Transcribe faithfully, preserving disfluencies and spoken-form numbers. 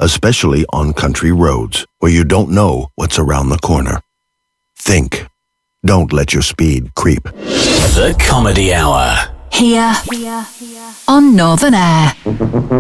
especially on country roads where you don't know what's around the corner. Think. Don't let your speed creep. The Comedy Hour. Here on Northern Air.